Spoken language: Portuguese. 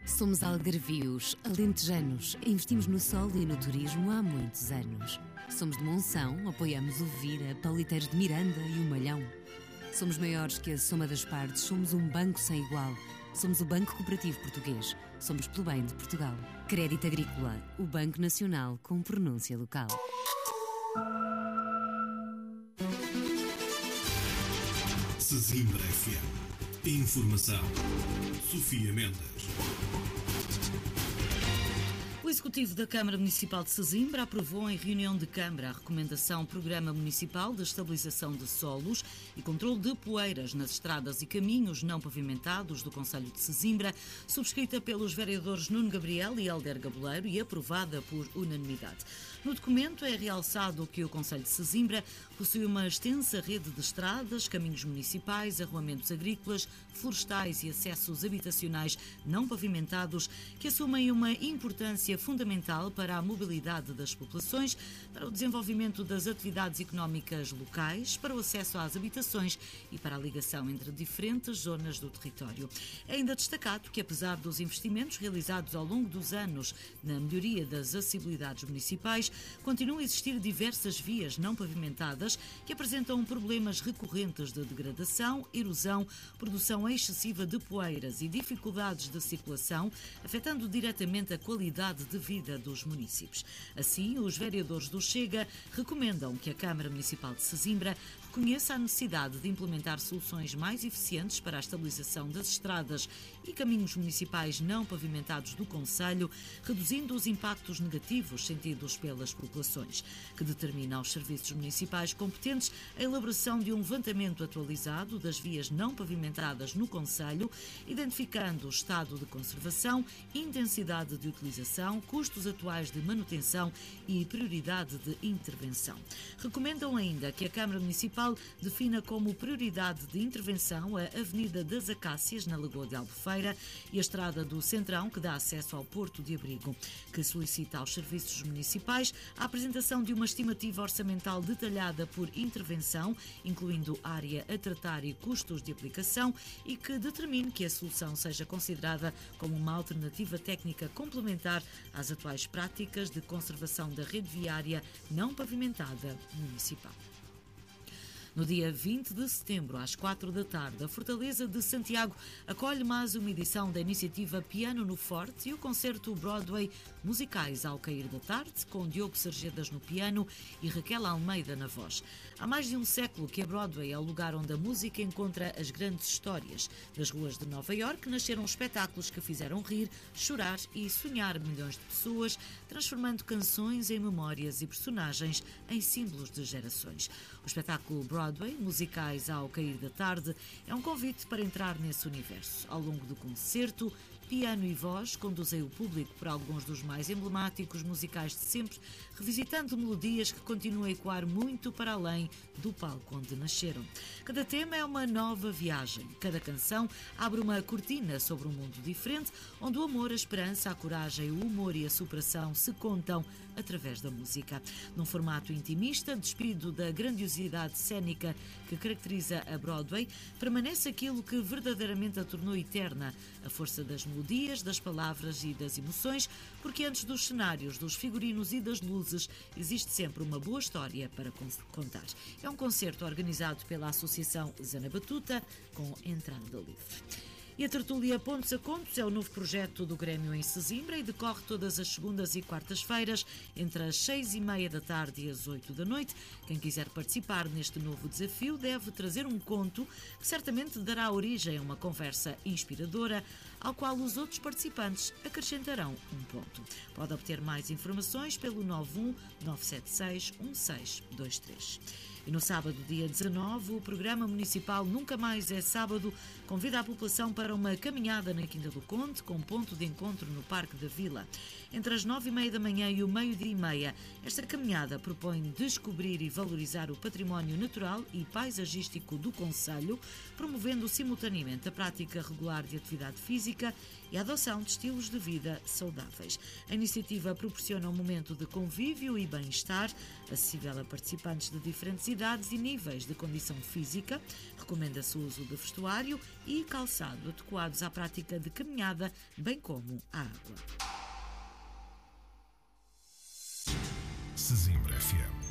Somos algarvios, alentejanos, investimos no sol e no turismo há muitos anos. Somos de Monção, apoiamos o Vira, Paliteiros de Miranda e o Malhão. Somos maiores que a soma das partes, somos um banco sem igual. Somos o Banco Cooperativo Português, somos pelo bem de Portugal. Crédito Agrícola, o Banco Nacional com pronúncia local. Sesimbra FM. Informação. Sofia Mendes. O Executivo da Câmara Municipal de Sesimbra aprovou em reunião de Câmara a recomendação Programa Municipal de Estabilização de Solos e Controlo de Poeiras nas estradas e caminhos não pavimentados do concelho de Sesimbra, subscrita pelos vereadores Nuno Gabriel e Helder Gaboleiro e aprovada por unanimidade. No documento é realçado que o concelho de Sesimbra possui uma extensa rede de estradas, caminhos municipais, arruamentos agrícolas, florestais e acessos habitacionais não pavimentados que assumem uma importância fundamental para a mobilidade das populações, para o desenvolvimento das atividades económicas locais, para o acesso às habitações e para a ligação entre diferentes zonas do território. É ainda destacado que, apesar dos investimentos realizados ao longo dos anos na melhoria das acessibilidades municipais, continuam a existir diversas vias não pavimentadas que apresentam problemas recorrentes de degradação, erosão, produção excessiva de poeiras e dificuldades de circulação, afetando diretamente a qualidade de vida dos municípios. Assim, os vereadores do Chega recomendam que a Câmara Municipal de Sesimbra reconheça a necessidade de implementar soluções mais eficientes para a estabilização das estradas e caminhos municipais não pavimentados do concelho, reduzindo os impactos negativos sentidos pelas populações, que determina aos serviços municipais competentes a elaboração de um levantamento atualizado das vias não pavimentadas no concelho, identificando o estado de conservação, intensidade de utilização, custos atuais de manutenção e prioridade de intervenção. Recomendam ainda que a Câmara Municipal defina como prioridade de intervenção a Avenida das Acácias, na Lagoa de Albufeira, e a Estrada do Centrão, que dá acesso ao Porto de Abrigo, que solicita aos serviços municipais a apresentação de uma estimativa orçamental detalhada por intervenção, incluindo área a tratar e custos de aplicação, e que determine que a solução seja considerada como uma alternativa técnica complementar às atuais práticas de conservação da rede viária não pavimentada municipal. No dia 20 de setembro, às 4 da tarde, a Fortaleza de Santiago acolhe mais uma edição da iniciativa Piano no Forte e o concerto Broadway Musicais ao Cair da Tarde, com Diogo Sarjedas no piano e Raquel Almeida na voz. Há mais de um século que a Broadway é o lugar onde a música encontra as grandes histórias. Das ruas de Nova Iorque nasceram espetáculos que fizeram rir, chorar e sonhar milhões de pessoas, transformando canções em memórias e personagens em símbolos de gerações. O espetáculo Broadway Musicais ao Cair da Tarde é um convite para entrar nesse universo. Ao longo do concerto, piano e voz conduzem o público por alguns dos mais emblemáticos musicais de sempre, revisitando melodias que continuam a ecoar muito para além do palco onde nasceram. Cada tema é uma nova viagem. Cada canção abre uma cortina sobre um mundo diferente, onde o amor, a esperança, a coragem, o humor e a superação se contam através da música. Num formato intimista, despido da grandiosidade cênica que caracteriza a Broadway, permanece aquilo que verdadeiramente a tornou eterna, a força das melodias, das palavras e das emoções, porque antes dos cenários, dos figurinos e das luzes, existe sempre uma boa história para contar. É um concerto organizado pela Associação Zana Batuta, com entrada livre. E a tertúlia Pontos a Contos é o novo projeto do Grêmio em Sesimbra e decorre todas as segundas e quartas-feiras, entre as 6:30 da tarde e as 8 da noite. Quem quiser participar neste novo desafio deve trazer um conto que certamente dará origem a uma conversa inspiradora, ao qual os outros participantes acrescentarão um ponto. Pode obter mais informações pelo 91 976 1623. E no sábado, dia 19, o Programa Municipal Nunca Mais é Sábado convida a população para uma caminhada na Quinta do Conde, com ponto de encontro no Parque da Vila. Entre as 9:30 da manhã e o 12:30, esta caminhada propõe descobrir e valorizar o património natural e paisagístico do concelho, promovendo simultaneamente a prática regular de atividade física e a adoção de estilos de vida saudáveis. A iniciativa proporciona um momento de convívio e bem-estar, acessível a participantes de diferentes idades, atividades e níveis de condição física. Recomenda-se o uso de vestuário e calçado adequados à prática de caminhada, bem como à água. Sesimbra FM.